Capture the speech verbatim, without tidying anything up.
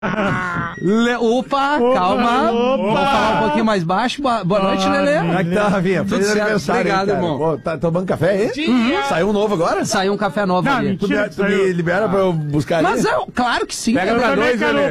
Le... Opa, Opa, calma. opa. Vou falar um pouquinho mais baixo. Boa, boa noite, Lelê. Como é que tá, Rafinha? Tudo Feliz certo. aniversário, Obrigado, hein, cara? irmão. Pô, tá tomando café aí? Uhum. Saiu um novo agora? Saiu um café novo Não, ali. Tu, mentira, me, tu me libera pra eu buscar ali? Mas é, claro que sim. Pega né? pra também dois, quero Lelê.